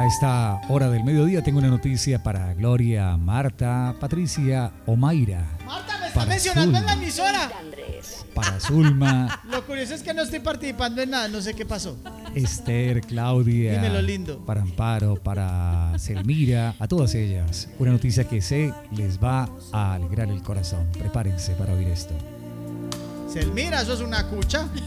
esta hora del mediodía tengo una noticia para Gloria, Marta, Patricia o Mayra. Marta, me está mencionando en la emisora. Para Zulma. Lo curioso es que no estoy participando en nada, no sé qué pasó. Esther, Claudia. Dímelo lindo. Para Amparo, para Selmira, a todas ellas. Una noticia que sé les va a alegrar el corazón. Prepárense para oír esto. Selmira, eso es una cucha.